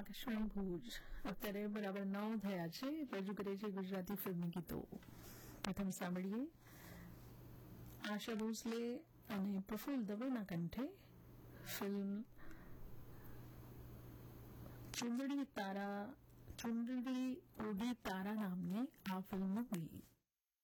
આકાશવાણી ભુજ અત્યારે બરાબર 9 થયા છે. રજૂ કરે છે ગુજરાતી ફિલ્મી ગીતો. પ્રથમ સાંભળીએ આશા ભોસલે અને પ્રફુલ્લ દવેના કંઠે ફિલ્મ ચુંદડી ઉડી તારા નામની આ ફિલ્મનું ગીત.